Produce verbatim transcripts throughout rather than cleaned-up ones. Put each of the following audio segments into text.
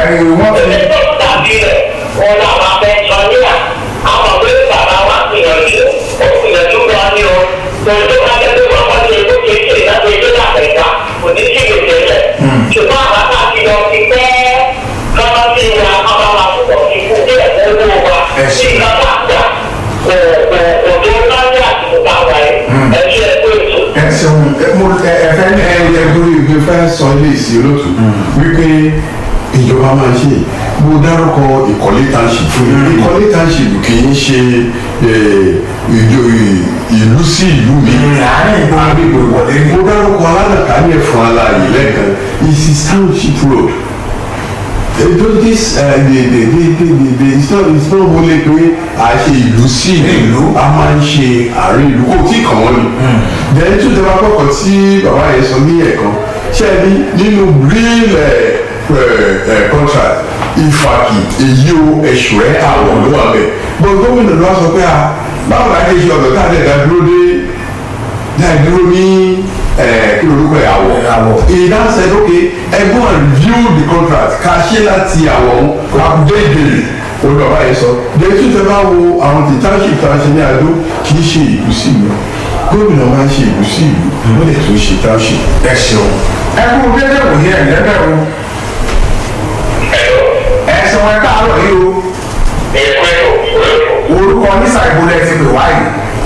ẹ̀yìn wọ́n fi. èmi tó dàbí rẹ̀ wọn làwọn abẹ́jọ níyà àwọn ọ̀gbẹ́ bàbá wa gbìyànjú ó gbìyànjú lọ ní o lórí tó bá tẹ́lẹ̀ wọn wọ́n ti èkó kéèké láti ilé àtẹ̀ká kò ní sí ìgbésẹ̀ rẹ̀ ṣùgbọ́n àbáta ti lọ ti pẹ́ lọ́wọ́ sí wa ọba wa púpọ̀ sí fún bí ẹ̀kọ́ owó wa sí ìlọ́wọ́ àgbà òdo láyé àtìkù bàbá ẹ̀ ẹ̀ ṣe ẹ̀kọ́ ètò. ẹ ṣeun mo ẹ fẹ́ ní ẹ ẹ lórí ìgbé fẹ́ sọ ilé ìsìn olóòtú wípé ìjọba máa ń ṣe mo dárúkọ ìkọ́lé township fún mi ìkọ́lé township kì í ṣe ìlú sí ìlú mi àgbègbè wọlé mo dárúkọ aládàká ní ẹ̀fọn aláàyè lẹ́ẹ̀kan is his township road. Don't this uh, the the the the the the it's not it's not only pé a ṣe ìlú sí ìlú a máa ń ṣe àárín ìlú kò tí kàn wọ́n ni. Then tó dábàá kọ̀ọ̀kan tí bàbá yẹn sọ ní ẹ̀kan ṣe é ní nínú real contract ìfàkì èyí o ẹ̀ṣọ́ ẹ̀ àwọn ló wà bẹ́ẹ̀. But gómìnà ló wá sọ pé a báwo la ṣe ṣe ọ̀dọ̀ tá a dẹ̀ dá dúró dé dá dúró ní kí lorúkọ ẹ̀ àwọ̀ àwọ̀ he now said okay ẹ go and review the contract ká ṣe láti àwọ̀ àbúdéèdè olùbàbà yẹn sọ dẹ́tú tẹ bá wo àwọn tí township tá a ṣe ní Adó kì í ṣe ìlú sí ìlú gómìnà máa ń ṣe ìlú sí ìlú wọ́n lè tún ṣe township. ẹ ṣeun ẹ kú dédé wòye ẹ lẹ́bẹ̀ o ẹ ṣeun ẹ káàárọ̀ yìí o orúkọ nísà ìbúlẹ̀ ti pè wáyé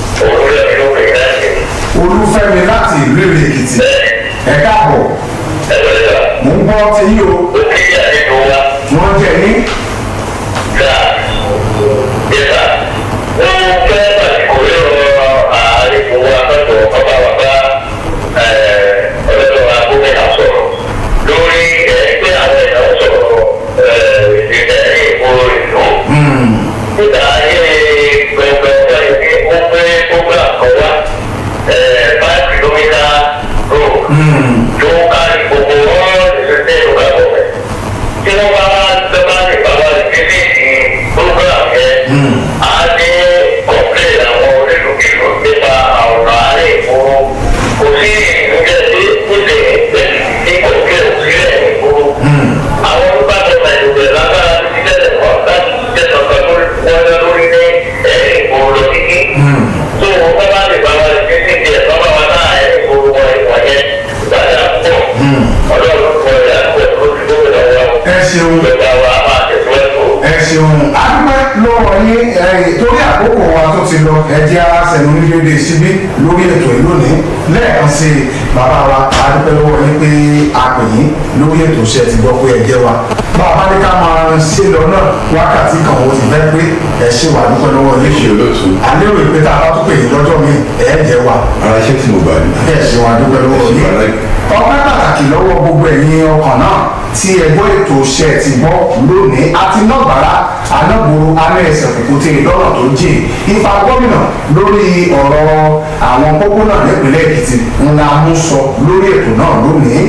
olúfẹ́mi láti ìlú Èrè Èkìtì ẹ káàbọ̀ mò ń gbọ́ ti yí o wọ́n jẹ ní. ẹ ṣeun adúpẹ́ lọ́wọ́ yín torí àkókò wa tó ti lọ ẹjẹ́ aṣẹ́nu onídéédé síbí lórí ètò ìlú ní lẹ́ẹ̀kan sí bàbá wa adúpẹ́ lọ́wọ́ yín pé a pè yín lórí ètò iṣẹ́ ti gbọ́ pé ẹjẹ́ wa bàbá ní ká máa ṣe lọ náà wákàtí kan ó ti fẹ́ pé ẹ ṣe wà dúpẹ́ lọ́wọ́ yín ṣe olóòtú alẹ́ òye pé tá a bá tó pè yín lọ́jọ́ mi ẹ̀ẹ́dẹ̀ wa ara ṣé tí mo bá ní. ẹ ṣe wà dúpẹ́ lọ́wọ́ yín ọpẹ́ pàtàkì lọ́wọ́ gbogbo ẹ̀yin ọkàn náà tí ẹgbọ́ ètò iṣẹ́ ti gbọ́ lónìí àti nọ́gbàrá anágboro anẹ́ẹ̀sẹ̀ kòkòtè lọ́nà tó jìn ipa gómìnà lórí ọ̀rọ̀ àwọn pópónà nípìnlẹ̀ Èkìtì ńlá mú sọ lórí ètò náà lónìí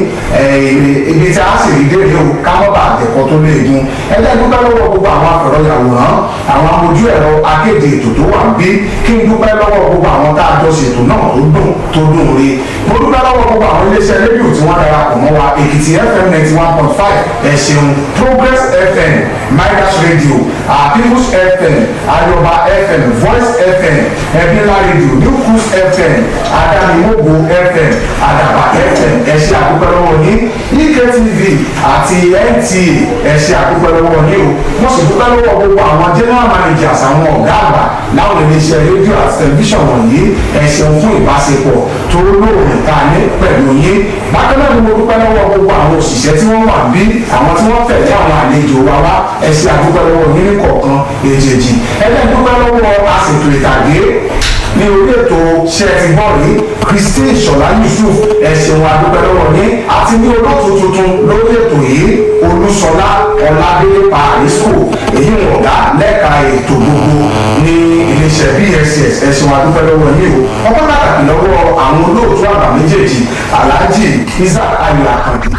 ibi tí a sì rí déédé o kámọ́bà àtẹ̀kọ́ tó léegun ẹgbẹ́ dúpẹ́ lọ́wọ́ gbogbo àwọn afẹ̀rọ̀yàwòrán àwọn amójú ẹ̀rọ akéde ètò tó wà bí kí n dúpẹ́ lọ́wọ́ gbogbo àwọn tá a jọ ṣètò náà tó dùn tó dùn rí mo dúpẹ́ lọ́wọ́ gbogbo àwọn iléeṣẹ́ rédíò tí wọ́n darapọ̀ mọ́ wa Èkìtì F M ninety one point five ẹ ṣeun Progress F M Midas Radio Peoples F M Ayoba F M Voice F M Ebila Radio New Cruise F M Adanimogo F M Adaba F M ẹ ṣe àdúpẹ́ lọ́wọ́ yín E K T V àti N T A ẹ ṣe àdúpẹ́ lọ́wọ́ yín o wọ́n sì dúpẹ́ lọ́wọ́ gbogbo àwọn general managers àwọn ọ̀gá àgbà láwọn iléeṣẹ́ rédíò àti tẹlifíṣàn wọ̀nyí ẹ ṣeun fún ìbáṣepọ̀ tó lóòrùn ta ní pẹ̀lú yín bákan náà ni mo dúpẹ́ lọ́wọ́ gbogbo àwọn òṣìṣẹ́ tí wọ́n wà bí àwọn tí wọ́n tẹ̀lé àwọn àlejò wa wá ẹ ṣe àdúpẹ́ lọ́wọ́ yín ní kọ̀ọ̀kan èjèèjì ẹgbẹ́ dúpẹ́ lọ́wọ́ aṣètò ìtàgé ní orí ètò ṣẹ́ẹ̀tìgbọ́nrí Christine Ṣọlá Yusuf ẹ ṣeun àdúpẹ́ lọ́wọ́ yín àti ní olóòtú tuntun lórí ètò yìí Olúṣọlá Ọládélé Parisco èyí ń ọ̀gá lẹ́ka ètò gbogbo ní iléeṣẹ́ B S S ẹ ṣeun àdúpẹ́ lọ́wọ́ yín o ọpẹ́ pàtàkì lọ́wọ́ àwọn olóòtú àgbà méjèèjì Alhaji Isaac Ayọ̀ Akande.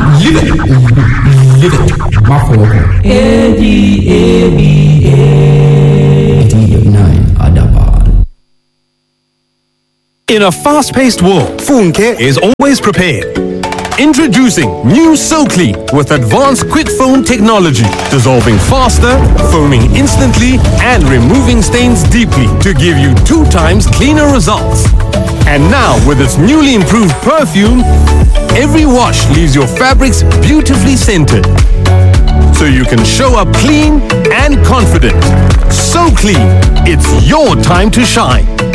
Má fọwọ́ kàn. A D A B A. eighty-eight point nine Adaban. In a fast-paced world, Funke is always prepared. Introducing new SoClean with advanced quick foam technology, dissolving faster, foaming instantly, and removing stains deeply to give you two times cleaner results. And now, with its newly improved perfume, every wash leaves your fabrics beautifully scented. So you can show up clean and confident. So clean, it's your time to shine.